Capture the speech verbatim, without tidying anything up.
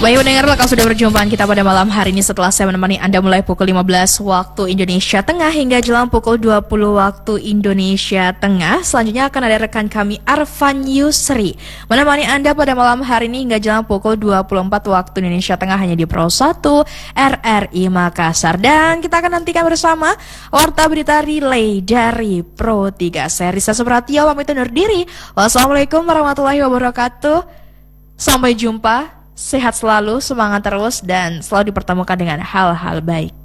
Baik pendengar, lekal sudah perjumpaan kita pada malam hari ini setelah saya menemani Anda mulai pukul lima belas waktu Indonesia Tengah hingga jelang pukul dua puluh waktu Indonesia Tengah. Selanjutnya akan ada rekan kami Arfan Yusri menemani Anda pada malam hari ini hingga jelang pukul dua puluh empat waktu Indonesia Tengah hanya di Pro satu R R I Makassar. Dan kita akan nantikan bersama Warta Berita Relay dari Pro tiga. Saya Risa Supratio pamit undur diri. Wassalamualaikum warahmatullahi wabarakatuh. Sampai jumpa. Sehat selalu, semangat terus, dan selalu dipertemukan dengan hal-hal baik.